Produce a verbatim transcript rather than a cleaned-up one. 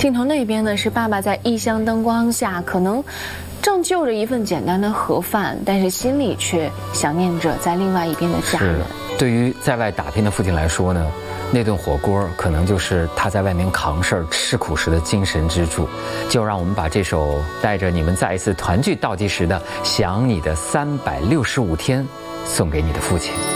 镜头那边呢是爸爸在异乡灯光下，可能正就着一份简单的盒饭，但是心里却想念着在另外一边的家人。 对于在外打拼的父亲来说呢，那顿火锅可能就是他在外面扛事儿、吃苦时的精神支柱。就让我们把这首带着你们再一次团聚倒计时的《想你的三百六十五天》送给你的父亲。